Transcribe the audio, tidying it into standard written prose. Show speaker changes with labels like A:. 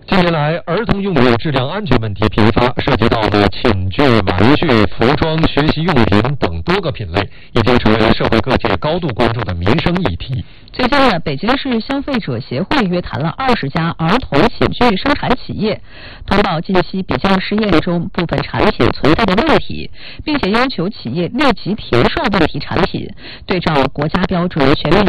A: 近年来，儿童用品质量安全问题频发，涉及到了寝具、玩具、服装、学习用品等多个品类，已经成为了社会各界高度关注的民生议题。
B: 最近呢，北京市消费者协会约谈了20家儿童寝具生产企业，通报近期比较试验中部分产品存在的问题，并且要求企业立即停售问题产品，对照国家标准全面